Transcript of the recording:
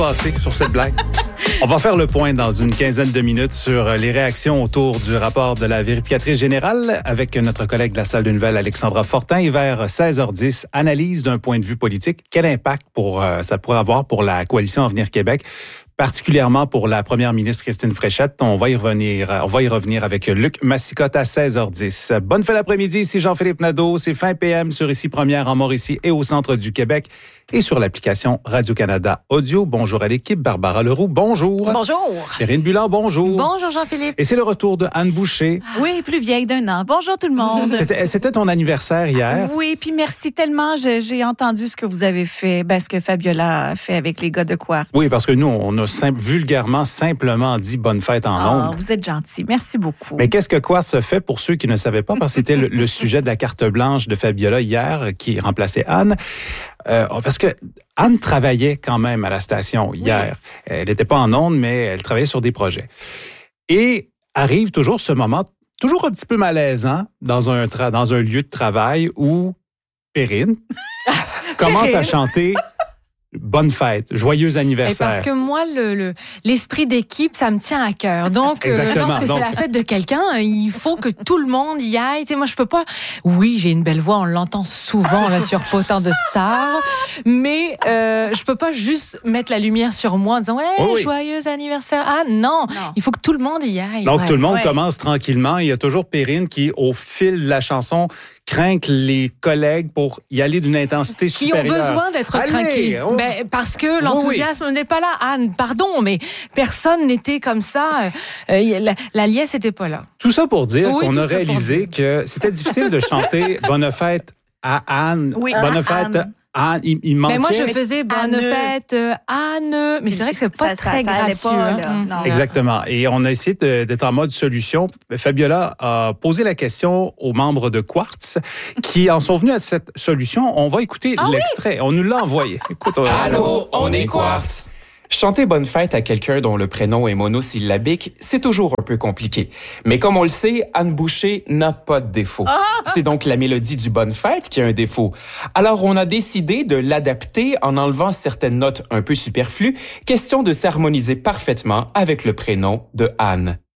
passer sur cette blague. On va faire le point dans une quinzaine de minutes sur les réactions autour du rapport de la vérificatrice générale avec notre collègue de la salle de nouvelles, Alexandra Fortin. Et vers 16h10, analyse d'un point de vue politique. Quel impact ça pourrait avoir pour la coalition Avenir Québec, particulièrement pour la première ministre Christine Fréchette? On va y revenir avec Luc Massicotte à 16h10. Bonne fin d'après-midi, ici Jean-Philippe Nadeau. C'est fin PM sur Ici Première en Mauricie et au centre du Québec et sur l'application Radio-Canada Audio. Bonjour à l'équipe. Barbara Leroux, bonjour. Bonjour. Perrine Bulan, bonjour. Bonjour Jean-Philippe. Et c'est le retour de Anne Boucher. Oui, plus vieille d'1 an. Bonjour tout le monde. C'était ton anniversaire hier. Oui, puis merci tellement. J'ai entendu ce que vous avez fait, ce que Fabiola a fait avec les gars de Quartz. Oui, parce que nous, on a vulgairement, simplement dit bonne fête en ondes. Vous êtes gentil. Merci beaucoup. Mais qu'est-ce que Quartz a fait pour ceux qui ne savaient pas? Parce que c'était le sujet de la carte blanche de Fabiola hier qui remplaçait Anne. Parce que Anne travaillait quand même à la station hier. Oui. Elle n'était pas en ondes, mais elle travaillait sur des projets. Et arrive toujours ce moment, toujours un petit peu malaisant, dans un lieu de travail où Perrine commence à chanter bonne fête, joyeux anniversaire. Et parce que moi, l'esprit d'équipe, ça me tient à cœur. Donc, lorsque c'est la fête de quelqu'un, il faut que tout le monde y aille. Tu sais, moi, je peux pas... Oui, j'ai une belle voix, on l'entend souvent là, sur Potent de Stars, mais je peux pas juste mettre la lumière sur moi en disant « Ouais, joyeux anniversaire! » Ah non, il faut que tout le monde y aille. Donc, tout le monde commence tranquillement. Il y a toujours Perrine qui, au fil de la chanson, craint les collègues pour y aller d'une intensité supérieure. Qui ont besoin d'être craqués. Parce que l'enthousiasme n'est pas là. Anne, pardon, mais personne n'était comme ça. La liesse n'était pas là. Tout ça pour dire qu'on a réalisé que c'était difficile de chanter « Bonne fête » à Anne. Oui, Bonne fête Anne. Anne, il manquait... Mais moi, je faisais bonne fête, Anne. Mais c'est vrai que c'est pas très gracieux. Non. Exactement. Et on a essayé d'être en mode solution. Fabiola a posé la question aux membres de Quartz qui en sont venus à cette solution. On va écouter l'extrait. On nous l'a envoyé. Écoute, Allô, on est Quartz. Chanter bonne fête à quelqu'un dont le prénom est monosyllabique, c'est toujours un peu compliqué. Mais comme on le sait, Anne Boucher n'a pas de défaut. C'est donc la mélodie du bonne fête qui a un défaut. Alors on a décidé de l'adapter en enlevant certaines notes un peu superflues, question de s'harmoniser parfaitement avec le prénom de Anne.